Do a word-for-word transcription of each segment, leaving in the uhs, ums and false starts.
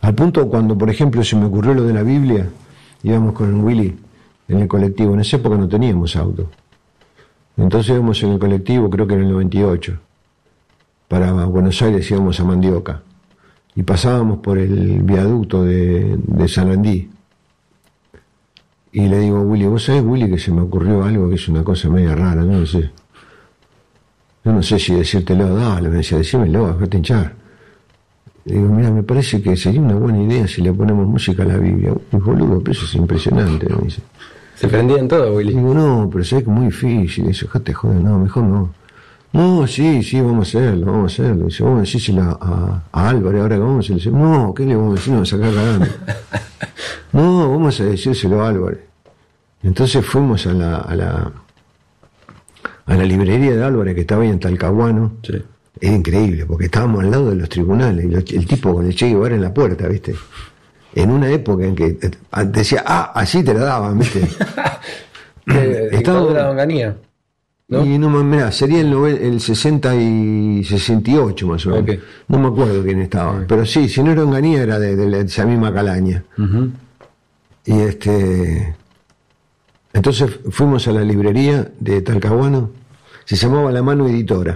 Al punto cuando, por ejemplo, se me ocurrió lo de la Biblia, íbamos con Willy en el colectivo. En esa época no teníamos auto. Entonces íbamos en el colectivo, creo que en el noventa y ocho. Para Buenos Aires íbamos a Mandioca. Y pasábamos por el viaducto de, de Sarandí. Y le digo a Willy, ¿vos sabés, Willy, que se me ocurrió algo que es una cosa media rara? No lo sé. Yo no sé si decírtelo, dale, me decía, decímelo, dejate hinchar. Le digo, mira, me parece que sería una buena idea si le ponemos música a la Biblia. Y boludo, pero eso es impresionante, me dice. Se prendía en todo, Willy. Digo, no, pero sabés que es muy difícil. Dice, dejate joder, no, mejor no. No, sí, sí, vamos a hacerlo, vamos a hacerlo. Dice, vamos a decírselo a, a Álvarez ahora que vamos a decir. No, ¿qué le vamos a decir? Nos vamos a sacar cagando. No, vamos a decírselo a Álvarez. Entonces fuimos a la, a la a la librería de Álvarez, que estaba ahí en Talcahuano. Sí. Era increíble, porque estábamos al lado de los tribunales, y el tipo con el Che Guevara en la puerta, ¿viste? En una época en que decía, ah, así te la daban, ¿viste? Estaba de la Onganía, ¿no? Y no, mirá, sería el, el sesenta y sesenta y ocho más o menos. Okay. No me acuerdo quién estaba, okay. Pero sí, si no era Onganía era de, de, de esa misma calaña. Uh-huh. Y este... Entonces fuimos a la librería de Talcahuano, se llamaba La Mano Editora.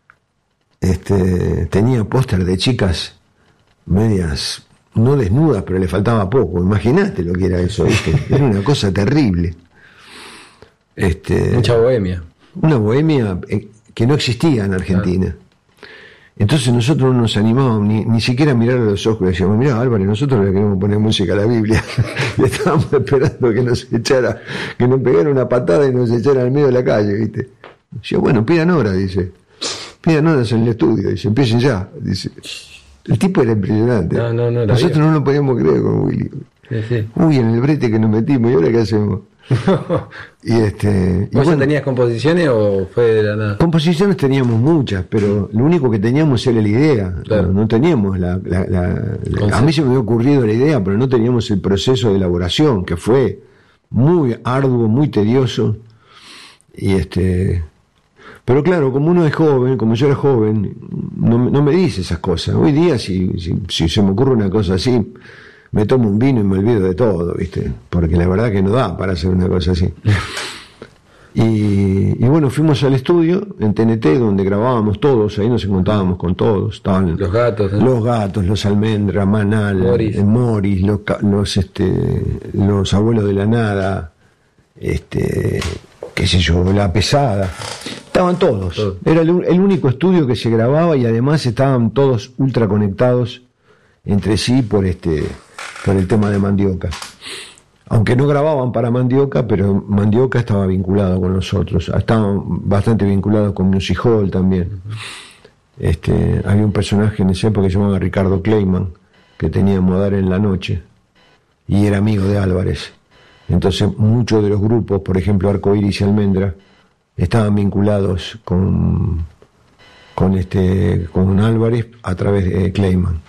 Este, tenía póster de chicas medias, no desnudas, pero le faltaba poco. Imagínate lo que era eso, ¿viste? Era una cosa terrible. Este, Mucha bohemia. Una bohemia que no existía en Argentina. Entonces nosotros no nos animábamos ni, ni siquiera a mirar a los ojos. Le decíamos, mirá, Álvaro, nosotros le queremos poner música a la Biblia. Y estábamos esperando que nos echara, que nos pegara una patada y nos echara al medio de la calle, ¿viste? Decía, bueno, pidan hora, dice. Pidan horas en el estudio, dice, empiecen ya. Dice. El tipo era impresionante. No, no, no, nosotros vida. No lo podíamos creer con Willy. Sí, sí. Uy, en el brete que nos metimos, ¿y ahora qué hacemos? y este, ¿Vos y bueno, ya tenías composiciones o fue de la nada? Composiciones teníamos muchas, pero lo único que teníamos era la idea. Claro. No, no teníamos la, la, la, la a mí se me había ocurrido la idea, pero no teníamos el proceso de elaboración, que fue muy arduo, muy tedioso. Y este, pero claro, como uno es joven, como yo era joven, no, no me dice esas cosas. Hoy día, si, si, si se me ocurre una cosa así, me tomo un vino y me olvido de todo, ¿viste? Porque la verdad que no da para hacer una cosa así. Y, y bueno, fuimos al estudio en T N T, donde grabábamos todos, ahí nos encontrábamos con todos. Estaban los gatos, ¿eh? Los gatos, los Almendra, Manal, Morris, eh, Morris los, los, este, los abuelos de la nada, este, qué sé yo, La Pesada. Estaban todos. Todo. Era el, el único estudio que se grababa y además estaban todos ultra conectados entre sí por este... por el tema de Mandioca. Aunque no grababan para Mandioca, pero Mandioca estaba vinculado con nosotros. Estaban bastante vinculados con Music Hall también. Este, había un personaje en esa época que se llamaba Ricardo Kleiman, que tenía Modar en la Noche, y era amigo de Álvarez. Entonces muchos de los grupos, por ejemplo Arcoiris y Almendra, estaban vinculados con, con, este, con Álvarez a través de Kleiman.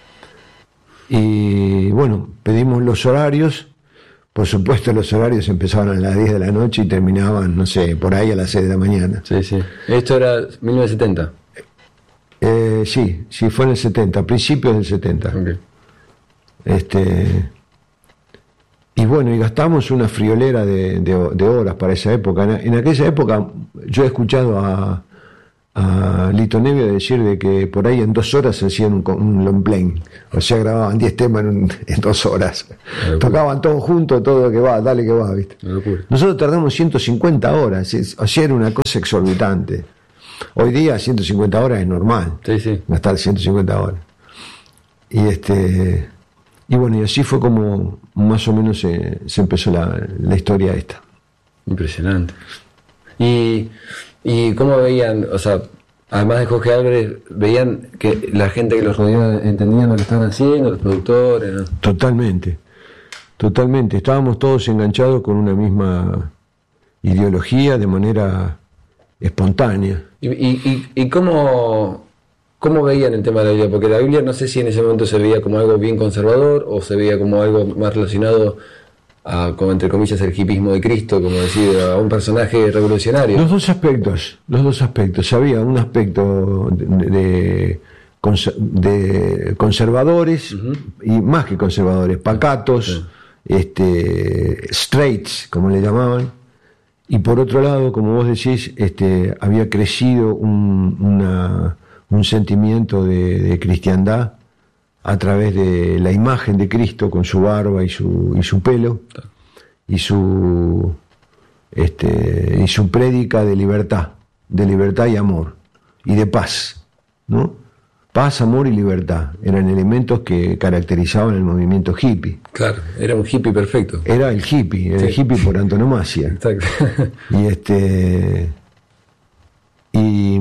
Y bueno, pedimos los horarios. Por supuesto, los horarios empezaban a las diez de la noche y terminaban, no sé, por ahí a las seis de la mañana. Sí, sí. ¿Esto era mil novecientos setenta? Eh, sí, sí, fue en el setenta, principios del setenta. Okay. Este, y bueno, y gastamos una friolera de, de, de horas para esa época. En, en aquella época yo he escuchado a, a Lito Nevia decir de que por ahí en dos horas se hacían un, un long play, o sea, grababan diez temas en, un, en dos horas, tocaban todos juntos, todo que va, dale que va, ¿viste? Nosotros tardamos ciento cincuenta horas, o sea, era una cosa exorbitante. Hoy día ciento cincuenta horas es normal, sí, sí. Gastar ciento cincuenta horas. Y este, y bueno, y así fue como más o menos se, se empezó la, la historia esta. Impresionante. Y ¿Y cómo veían, o sea, además de Jorge Álvarez, veían que la gente que los rodeaba entendían lo que estaban haciendo, los productores, ¿no? Totalmente, totalmente. Estábamos todos enganchados con una misma ideología de manera espontánea. ¿Y, y, y cómo, cómo veían el tema de la Biblia? Porque la Biblia no sé si en ese momento se veía como algo bien conservador o se veía como algo más relacionado a, como entre comillas, el hipismo de Cristo, como decir, a un personaje revolucionario. Los dos aspectos, los dos aspectos. Había un aspecto de, de cons- de conservadores, uh-huh. y más que conservadores, pacatos, uh-huh. este, straights, como le llamaban, y por otro lado, como vos decís, este, había crecido un, una, un sentimiento de, de cristiandad a través de la imagen de Cristo con su barba y su, y su pelo, y su, este, y su prédica de libertad, de libertad y amor, y de paz, ¿no? Paz, amor y libertad eran elementos que caracterizaban el movimiento hippie. Claro, era un hippie perfecto. Era el hippie, era sí. el hippie por antonomasia. Exacto. Y este y,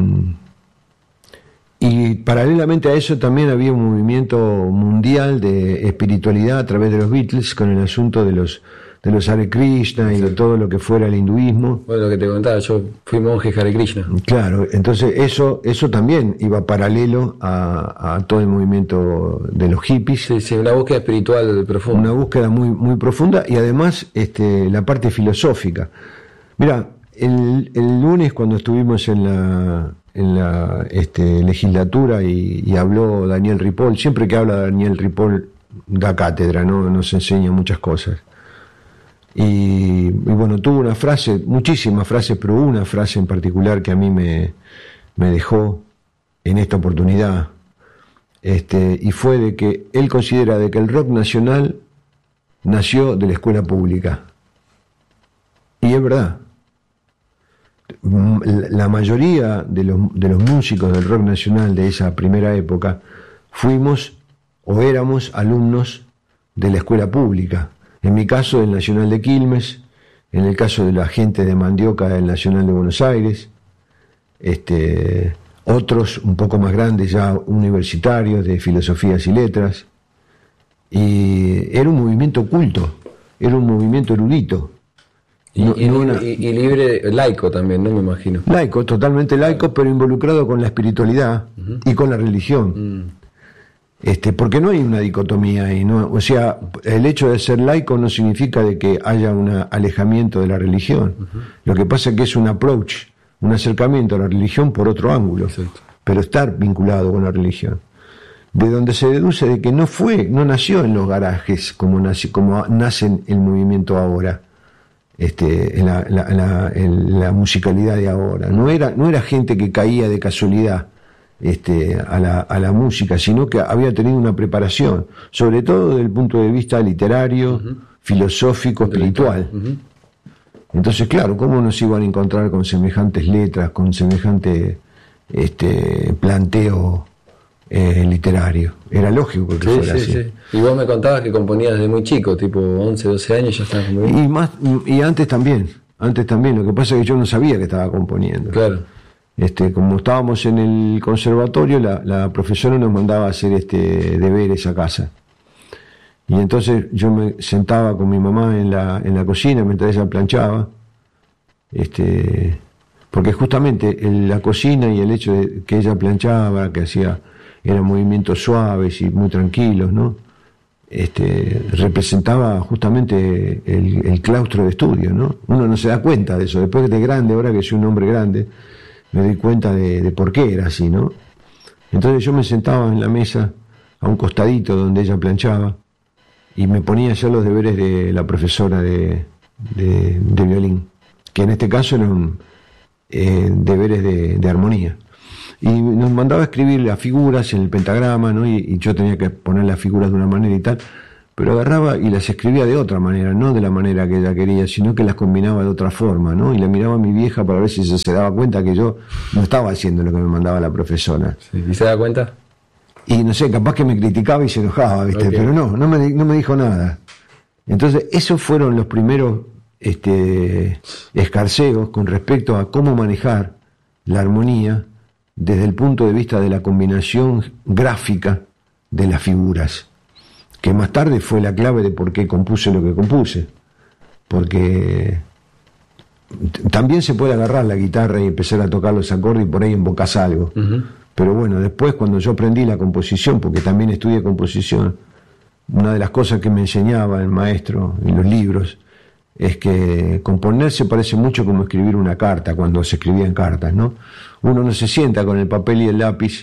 y paralelamente a eso también había un movimiento mundial de espiritualidad a través de los Beatles con el asunto de los de los Hare Krishna y sí. de todo lo que fuera el hinduismo. Bueno, lo que te contaba, yo fui monje Hare Krishna. Claro, entonces eso eso también iba paralelo a, a todo el movimiento de los hippies. Sí, sí, una búsqueda espiritual profunda. Una búsqueda muy muy profunda y además este, la parte filosófica. Mira, el, el lunes cuando estuvimos en la en la este, legislatura y, y habló Daniel Ripoll, siempre que habla Daniel Ripoll da cátedra, ¿no? Nos enseña muchas cosas. Y, y bueno, tuvo una frase, muchísimas frases, pero una frase en particular que a mí me, me dejó en esta oportunidad, este, y fue de que él considera de que el rock nacional nació de la escuela pública. Y es verdad. La mayoría de los, de los músicos del rock nacional de esa primera época fuimos o éramos alumnos de la escuela pública. En mi caso, del Nacional de Quilmes, en el caso de la gente de Mandioca, del Nacional de Buenos Aires, este, otros un poco más grandes ya universitarios de filosofías y letras, y era un movimiento culto, era un movimiento erudito. Y, no, y, no una... y, y libre, laico también, ¿no? Me imagino. Laico, totalmente laico, pero involucrado con la espiritualidad uh-huh. y con la religión. Mm. Este, porque no hay una dicotomía ahí, ¿no? O sea, el hecho de ser laico no significa de que haya un alejamiento de la religión. Uh-huh. Lo que pasa es que es un approach, un acercamiento a la religión por otro ángulo, exacto. pero estar vinculado con la religión. De donde se deduce de que no fue, no nació en los garajes como nace, como nace el movimiento ahora, este, en la, la, la, en la musicalidad de ahora. No era, no era gente que caía de casualidad. Este, a, la, a la música, sino que había tenido una preparación, sobre todo desde el punto de vista literario, uh-huh. filosófico, espiritual. Uh-huh. Entonces, claro, ¿cómo nos iban a encontrar con semejantes letras, con semejante este, planteo eh, literario? Era lógico que sí, fuera sí, así. Sí. Y vos me contabas que componías desde muy chico, tipo once, doce años, ya estabas componiendo. Y, más, y antes también, antes también, lo que pasa es que yo no sabía que estaba componiendo. Claro. Este, como estábamos en el conservatorio, la, la profesora nos mandaba a hacer este deberes a casa. Y entonces yo me sentaba con mi mamá en la, en la cocina mientras ella planchaba. Este, porque justamente el, la cocina y el hecho de que ella planchaba, que hacía, eran movimientos suaves y muy tranquilos, ¿no? Este, representaba justamente el, el claustro de estudio, ¿no? Uno no se da cuenta de eso. Después de grande, ahora que soy un hombre grande, me doy cuenta de, de por qué era así, ¿no? Entonces yo me sentaba en la mesa, a un costadito donde ella planchaba, y me ponía a hacer los deberes de la profesora de, de, de violín, que en este caso eran eh, deberes de, de armonía. Y nos mandaba a escribir las figuras en el pentagrama, ¿no? Y, y yo tenía que poner las figuras de una manera y tal, pero agarraba y las escribía de otra manera, no de la manera que ella quería, sino que las combinaba de otra forma, ¿no? Y le miraba a mi vieja para ver si se, se daba cuenta que yo no estaba haciendo lo que me mandaba la profesora. Sí. ¿Y se da cuenta? Y no sé, capaz que me criticaba y se enojaba, ¿viste? Okay. Pero no, no me, no me dijo nada. Entonces, esos fueron los primeros este, escarceos con respecto a cómo manejar la armonía desde el punto de vista de la combinación gráfica de las figuras, que más tarde fue la clave de por qué compuse lo que compuse, porque también se puede agarrar la guitarra y empezar a tocar los acordes y por ahí invocás algo, uh-huh. pero bueno, después cuando yo aprendí la composición, porque también estudié composición, una de las cosas que me enseñaba el maestro en los libros es que componer se parece mucho como escribir una carta, cuando se escribían cartas, ¿no? Uno no se sienta con el papel y el lápiz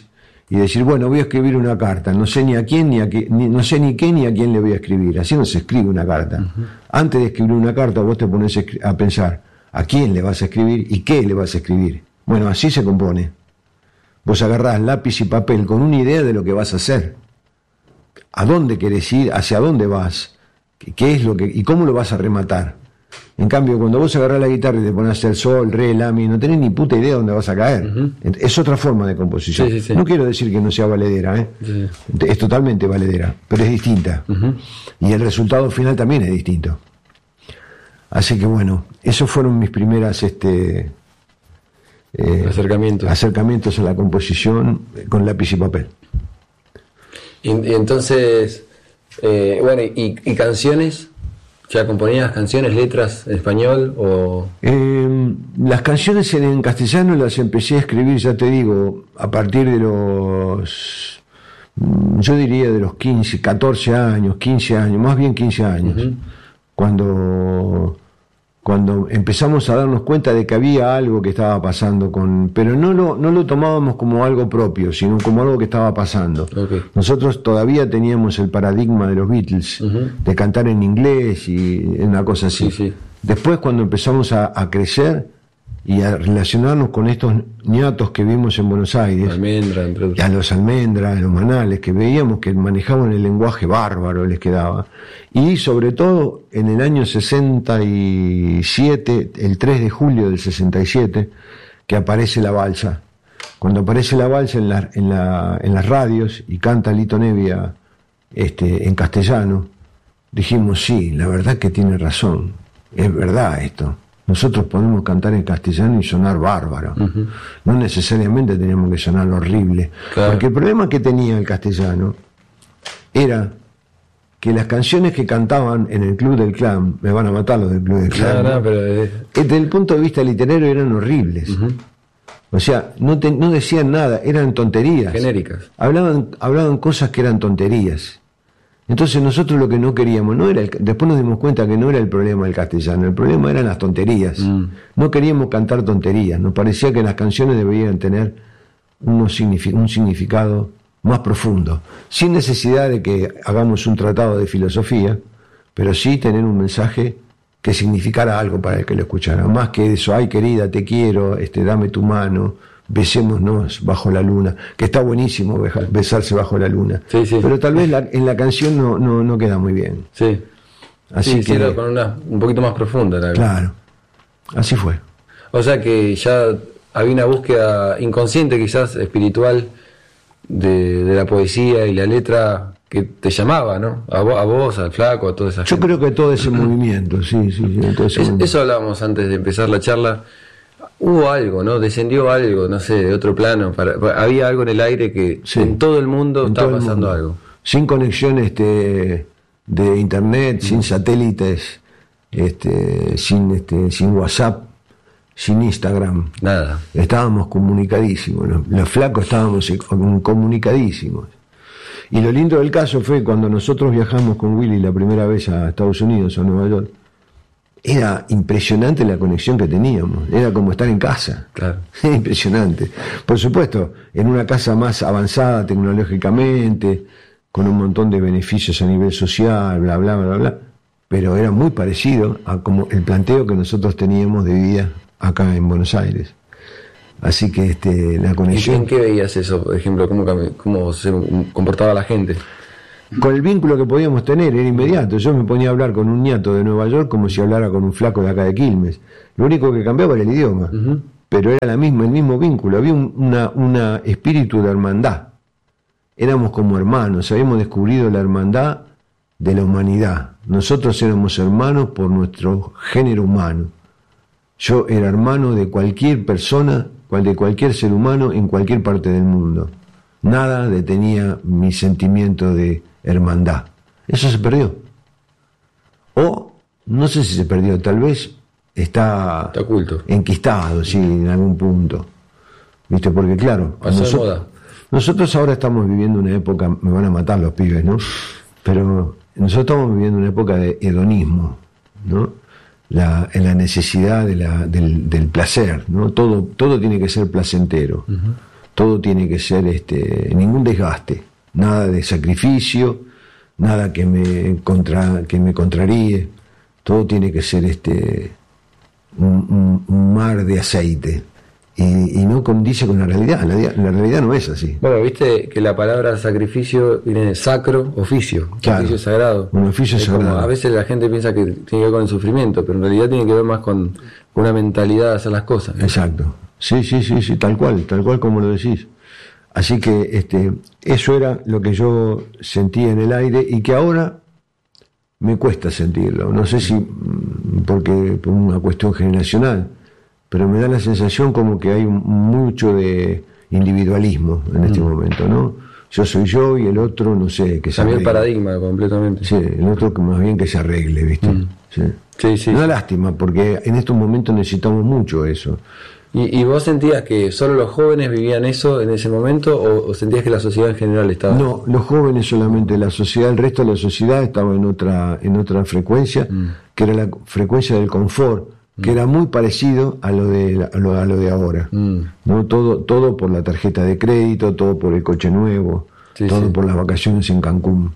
y decir, bueno, voy a escribir una carta, no sé ni a quién, ni a qué, ni, no sé ni qué ni a quién le voy a escribir. Así no se escribe una carta. Uh-huh. Antes de escribir una carta, vos te pones a pensar a quién le vas a escribir y qué le vas a escribir. Bueno, así se compone. Vos agarrás lápiz y papel con una idea de lo que vas a hacer, a dónde querés ir, hacia dónde vas, qué es lo que y cómo lo vas a rematar. En cambio, cuando vos agarrás la guitarra y te pones a hacer sol, re, la, mi, no tenés ni puta idea de dónde vas a caer. Uh-huh. Es otra forma de composición. Sí, sí, sí. No quiero decir que no sea valedera, ¿eh? Sí. Es totalmente valedera, pero es distinta. Uh-huh. Y el resultado final también es distinto. Así que bueno, esos fueron mis primeras este, eh, acercamientos. acercamientos a la composición con lápiz y papel. Y, y entonces, eh, bueno, y, y canciones. ¿Ya componías canciones, letras en español? O eh, las canciones en, en castellano las empecé a escribir, ya te digo, a partir de los, yo diría de los quince, catorce años, quince años, más bien quince años, uh-huh. cuando, cuando empezamos a darnos cuenta de que había algo que estaba pasando con, pero no lo, no lo tomábamos como algo propio, sino como algo que estaba pasando. Okay. Nosotros todavía teníamos el paradigma de los Beatles, uh-huh. de cantar en inglés y una cosa así. Sí, sí. Después, cuando empezamos a, a crecer y a relacionarnos con estos ñatos que vimos en Buenos Aires, Almendra, entre otros. A los Almendras, a los Manales, que veíamos que manejaban el lenguaje bárbaro, les quedaba. Y sobre todo en el año sesenta y siete, el tres de julio del sesenta y siete, que aparece la balsa. Cuando aparece la balsa en, la, en, la, en las radios y canta Lito Nevia este, en castellano, dijimos, sí, la verdad que tiene razón, es verdad esto. Nosotros podemos cantar en castellano y sonar bárbaro. Uh-huh. No necesariamente teníamos que sonar horrible. Claro. Porque el problema que tenía el castellano era que las canciones que cantaban en el Club del Clan, me van a matar los del Club del Clan, claro, ¿no? No, pero es... desde el punto de vista literario eran horribles. Uh-huh. O sea, no, te, no decían nada, eran tonterías. Genéricas. Hablaban, hablaban cosas que eran tonterías. Entonces nosotros lo que no queríamos, no era el, después nos dimos cuenta que no era el problema el castellano, el problema eran las tonterías. Mm. No queríamos cantar tonterías, nos parecía que las canciones deberían tener unos signific, un significado más profundo, sin necesidad de que hagamos un tratado de filosofía, pero sí tener un mensaje que significara algo para el que lo escuchara. Más que eso, ay querida, te quiero, este, dame tu mano, besémonos bajo la luna, que está buenísimo besarse bajo la luna, sí, sí. Pero tal vez la, en la canción no, no, no queda muy bien. Sí, así sí, que sí, con una un poquito más profunda. La claro, así fue. O sea que ya había una búsqueda inconsciente, quizás espiritual, de, de la poesía y la letra que te llamaba, ¿no? A vos, a vos al Flaco, a toda esa gente. Yo creo que todo ese movimiento, sí, sí, sí todo ese es, movimiento. Eso hablábamos antes de empezar la charla. Hubo algo, ¿no? Descendió algo, no sé, de otro plano. Para, había algo en el aire que sí, en todo el mundo estaba pasando mundo. algo. Sin conexión este, de internet, mm. sin satélites, este, sin, este, sin WhatsApp, sin Instagram. Nada. Estábamos comunicadísimos. Los, los flacos estábamos comunicadísimos. Y lo lindo del caso fue cuando nosotros viajamos con Willy la primera vez a Estados Unidos, a Nueva York. Era impresionante la conexión que teníamos, era como estar en casa. Claro. Impresionante. Por supuesto, en una casa más avanzada tecnológicamente, con un montón de beneficios a nivel social, bla, bla, bla, bla, pero era muy parecido a como el planteo que nosotros teníamos de vida acá en Buenos Aires. Así que este, la conexión... ¿En qué veías eso, por ejemplo? ¿Cómo, cómo se comportaba la gente? Con el vínculo que podíamos tener, era inmediato. Yo me ponía a hablar con un ñato de Nueva York como si hablara con un flaco de acá de Quilmes. Lo único que cambiaba era el idioma, uh-huh. pero era la misma, el mismo vínculo. Había un una, una espíritu de hermandad. Éramos como hermanos, habíamos descubrido la hermandad de la humanidad. Nosotros éramos hermanos por nuestro género humano. Yo era hermano de cualquier persona, de cualquier ser humano en cualquier parte del mundo. Nada detenía mi sentimiento de hermandad. Eso se perdió. O, no sé si se perdió, tal vez está, está oculto, enquistado, sí, en algún punto. ¿Viste? Porque claro, nosotros, nosotros ahora estamos viviendo una época, me van a matar los pibes, ¿no? Pero nosotros estamos viviendo una época de hedonismo, ¿no? La, en la necesidad de la, del, del placer, ¿no? Todo, todo tiene que ser placentero. Uh-huh. todo tiene que ser este, ningún desgaste, nada de sacrificio, nada que me contra, que me contraríe, todo tiene que ser este un, un mar de aceite. Y, y no condice con la realidad. La, la realidad no es así. Bueno, viste que la palabra sacrificio viene de sacro, oficio, claro, oficio sagrado. Un oficio es sagrado. Como, a veces la gente piensa que tiene que ver con el sufrimiento, pero en realidad tiene que ver más con una mentalidad de hacer las cosas, ¿no? Exacto. Sí, sí, sí, sí, tal cual, tal cual como lo decís. Así que este, eso era lo que yo sentía en el aire y que ahora me cuesta sentirlo. No sé si porque por una cuestión generacional, pero me da la sensación como que hay mucho de individualismo en este mm. momento, ¿no? Yo soy yo y el otro, no sé, que se Cambió arregle. el paradigma completamente. Sí, el otro que más bien que se arregle, ¿viste? Mm. Sí. Sí, sí, Una sí. lástima, porque en estos momentos necesitamos mucho eso. ¿Y, y vos sentías que solo los jóvenes vivían eso en ese momento o, o sentías que la sociedad en general estaba...? No, los jóvenes solamente, la sociedad, el resto de la sociedad estaba en otra, en otra frecuencia, mm. que era la frecuencia del confort, que era muy parecido a lo de a lo, a lo de ahora, mm. ¿no? Todo todo por la tarjeta de crédito, todo por el coche nuevo, sí, todo sí. por las vacaciones en Cancún.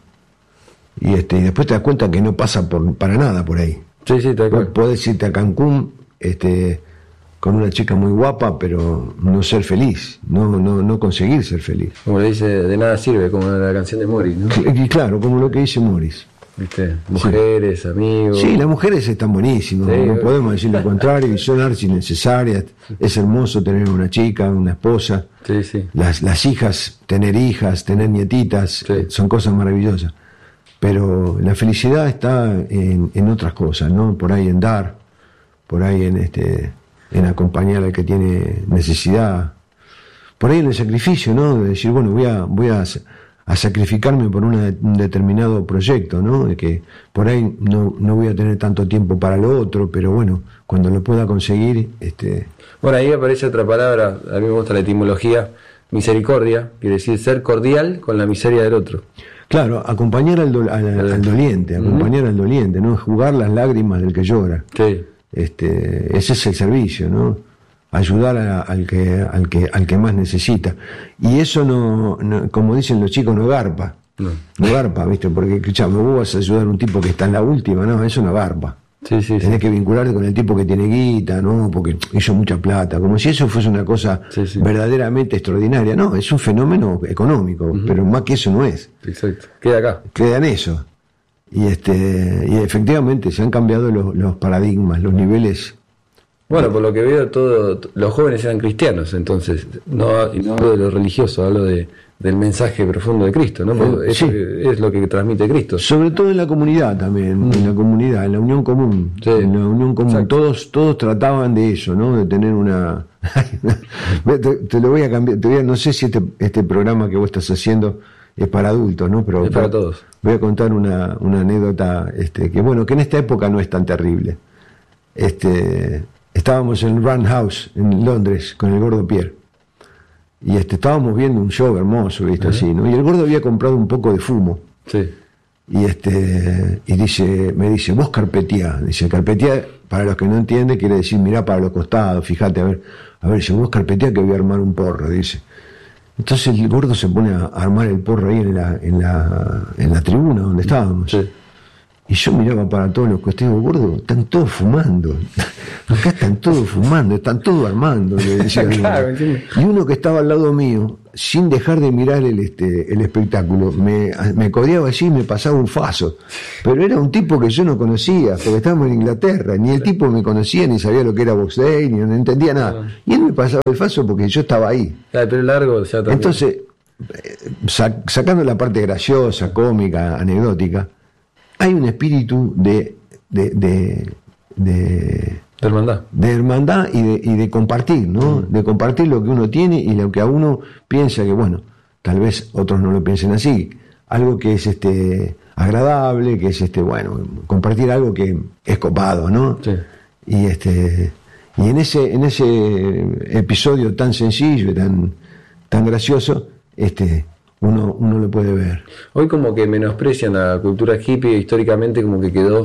Y este y después te das cuenta que no pasa por para nada por ahí. Sí, sí, tal cual. Podés irte a Cancún este con una chica muy guapa, pero no ser feliz, no no no conseguir ser feliz. Como le dice, de nada sirve, como la canción de Morris, ¿no? Y claro, como lo que dice Morris. ¿Viste? Mujeres, sí. amigos. Sí, las mujeres están buenísimas, sí, no podemos decir lo contrario, y son archi necesarias. Es hermoso tener una chica, una esposa. Sí, sí. Las, las hijas, tener hijas, tener nietitas, sí. son cosas maravillosas. Pero la felicidad está en, en otras cosas, ¿no? Por ahí en dar, por ahí en este, en acompañar al que tiene necesidad, por ahí en el sacrificio, ¿no? De decir, bueno, voy a, voy a a sacrificarme por una, un determinado proyecto, ¿no? De que por ahí no, no voy a tener tanto tiempo para lo otro, pero bueno, cuando lo pueda conseguir, este... Bueno, ahí aparece otra palabra, a mí me gusta la etimología, misericordia, quiere decir ser cordial con la miseria del otro. Claro, acompañar al, do, al, al doliente, acompañar uh-huh. al doliente, ¿no? Jugar las lágrimas del que llora. Sí. Este, ese es el servicio, ¿no? Ayudar a, al que al que al que más necesita, y eso no, no como dicen los chicos, no garpa, no, no garpa, viste, porque escuchame, vos vas a ayudar a un tipo que está en la última, no, eso no garpa. Sí, sí, tenés sí. que vincularte con el tipo que tiene guita, no, porque hizo mucha plata, como si eso fuese una cosa sí, sí. verdaderamente extraordinaria. No, es un fenómeno económico, uh-huh. pero más que eso no es. Exacto, queda acá, queda en eso. Y este y efectivamente se han cambiado los, los paradigmas, los niveles. Bueno, por lo que veo, todo, los jóvenes eran cristianos, entonces, no, no hablo de lo religioso, hablo de, del mensaje profundo de Cristo, ¿no? Porque eso sí. es lo que transmite Cristo. Sobre todo en la comunidad también, mm. en la comunidad, en la unión común. Sí. En la unión común, todos, todos trataban de eso, ¿no? De tener una... te, te lo voy a cambiar, te voy a, no sé si este, este programa que vos estás haciendo es para adultos, ¿no? Pero es para todos. Voy a contar una, una anécdota, este, que bueno, que en esta época no es tan terrible. Este... Estábamos en Roundhouse, en Londres, con el gordo Pierre. Y este, estábamos viendo un show hermoso, ¿viste? Uh-huh. Así, ¿no? Y el gordo había comprado un poco de fumo. Sí. Y este, y dice, me dice, vos carpeteá. Dice, carpeteá, para los que no entienden, quiere decir, mirá para los costados, fíjate, a ver, a ver, si vos carpeteá que voy a armar un porro, dice. Entonces el gordo se pone a armar el porro ahí en la, en la, en la tribuna donde estábamos. Sí. Y yo miraba para todos los costados, gordo, están todos fumando. Acá están todos fumando, están todos armando. Le decía claro, y uno que estaba al lado mío, sin dejar de mirar el este el espectáculo, me, me codeaba allí y me pasaba un faso. Pero era un tipo que yo no conocía, porque estábamos en Inglaterra, ni el tipo me conocía, ni sabía lo que era Box Day, ni no entendía nada. Y él me pasaba el faso porque yo estaba ahí. Claro, pero largo ya también. Entonces, sac- sacando la parte graciosa, cómica, anecdótica, hay un espíritu de de, de, de, de hermandad, de hermandad y de, y de compartir, ¿no? Mm. De compartir lo que uno tiene y lo que a uno piensa que, bueno, tal vez otros no lo piensen así, algo que es este agradable, que es este bueno, compartir algo que es copado, ¿no? Sí. Y este y en ese en ese episodio tan sencillo y tan tan gracioso, este Uno, uno lo puede ver. Hoy como que menosprecian la cultura hippie, históricamente como que quedó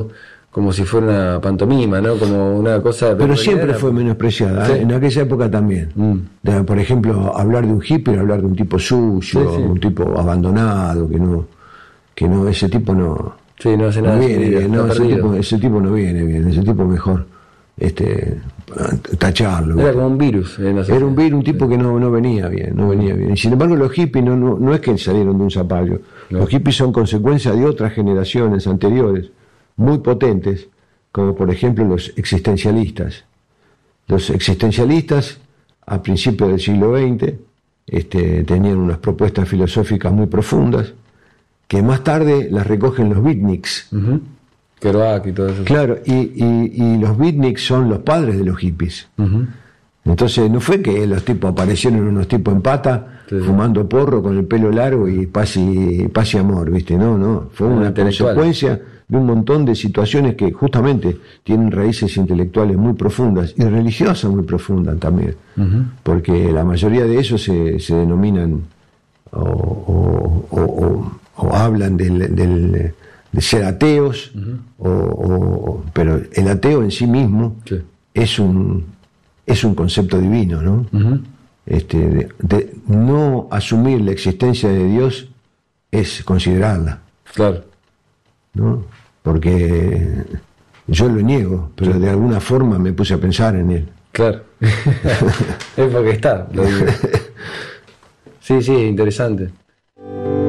como si fuera una pantomima, ¿no? Como una cosa... Pero siempre fue menospreciada, ¿sí? ¿eh? En aquella época también. Mm. De, por ejemplo, hablar de un hippie era hablar de un tipo sucio, sí, sí. un tipo abandonado, que no, que no, ese tipo no... Sí, no hace nada. No viene bien, no, ese, tipo, ese tipo no viene bien, ese tipo mejor este tacharlo. Era como un virus. Eh, no sé era un virus, un tipo que no, no venía bien, no venía bien. Y sin embargo los hippies no, no, no es que salieron de un zapallo. No. Los hippies son consecuencia de otras generaciones anteriores, muy potentes, como por ejemplo los existencialistas. Los existencialistas, a principios del siglo veinte, este, tenían unas propuestas filosóficas muy profundas, que más tarde las recogen los beatniks. Uh-huh. Kerouac y todo eso. Claro, y, y, y los beatniks son los padres de los hippies. Uh-huh. Entonces no fue que los tipos aparecieron unos tipos en pata, sí, fumando porro con el pelo largo y paz y, paz y amor, ¿viste? No, no, fue una consecuencia de un montón de situaciones que justamente tienen raíces intelectuales muy profundas y religiosas muy profundas también, uh-huh. porque la mayoría de ellos se, se denominan o, o, o, o, o hablan del, del, de ser ateos, uh-huh. o, o, pero el ateo en sí mismo sí. es un es un concepto divino, ¿no? Uh-huh. Este, de, de no asumir la existencia de Dios es considerarla. Claro. ¿No? Porque yo lo niego, pero sí. de alguna forma me puse a pensar en él. Claro. Es porque está, lo digo. Sí, sí, interesante.